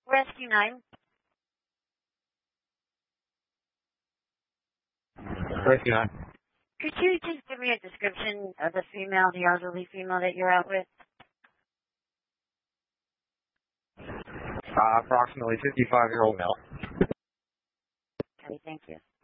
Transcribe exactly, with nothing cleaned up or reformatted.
Rescue nine. Rescue nine. Could you just give me a description of the female, the elderly female that you're out with? Uh, approximately fifty-five-year-old male. Okay, thank you.